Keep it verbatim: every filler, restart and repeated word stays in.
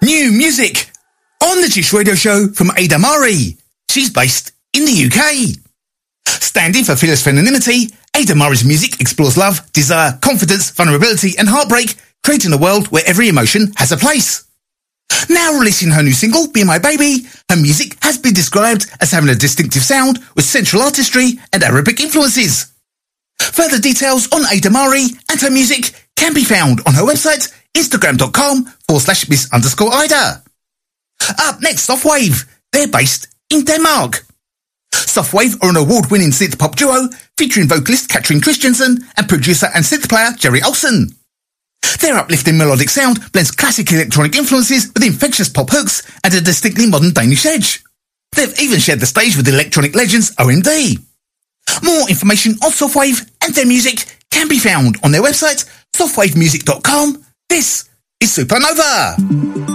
New music on the Gish Radio Show from Ada Mari. She's based in the U K. Standing for fearless femininity, Ada Mari's music explores love, desire, confidence, vulnerability and heartbreak, creating a world where every emotion has a place. Now releasing her new single, Be My Baby, her music has been described as having a distinctive sound with central artistry and Arabic influences. Further details on Ada Mari and her music can be found on her website, instagram.com forward slash miss underscore Ida. Up next, Softwave. They're based in Denmark. Softwave are an award-winning synth-pop duo featuring vocalist Katrin Christensen and producer and synth player Jerry Olsen. Their uplifting melodic sound blends classic electronic influences with infectious pop hooks and a distinctly modern Danish edge. They've even shared the stage with electronic legends O M D. More information on Softwave and their music can be found on their website, softwave music dot com. This is Supernova.